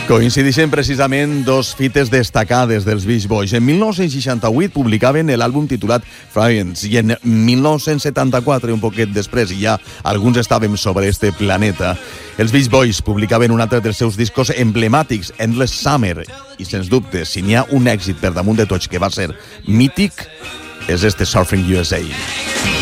Coincideixen precisament dos fites destacades dels Beach Boys. En 1968 publicaven l'àlbum titulat Friends i en 1974, un poquet després, i ja alguns estàvem sobre este planeta, els Beach Boys publicaven un altre dels seus discos emblemàtics, Endless Summer, i sens dubte, si n'hi ha un èxit per damunt de tots que va ser mític, és este Surfing USA.